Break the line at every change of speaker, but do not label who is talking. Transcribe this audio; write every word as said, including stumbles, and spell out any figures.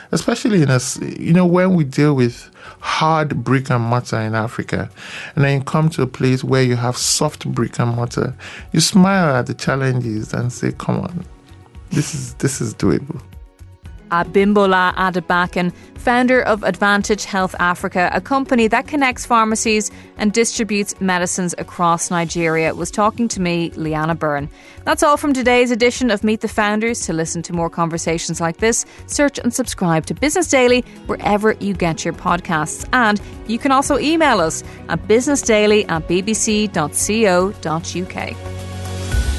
especially in us, you know, when we deal with hard brick and mortar in Africa, and then you come to a place where you have soft brick and mortar, you smile at the challenges and say, come on, this is this is doable.
Abimbola Adebakan, founder of Advantage Health Africa, a company that connects pharmacies and distributes medicines across Nigeria, was talking to me, Leanna Byrne. That's all from today's edition of Meet the Founders. To listen to more conversations like this, search and subscribe to Business Daily wherever you get your podcasts. And you can also email us at businessdaily at b b c dot co dot u k.